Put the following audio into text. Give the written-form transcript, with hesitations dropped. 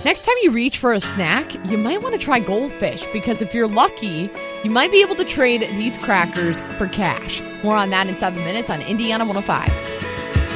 Next time you reach for a snack, you might want to try Goldfish, because if you're lucky, you might be able to trade these crackers for cash. More on that in 7 minutes on Indiana 105.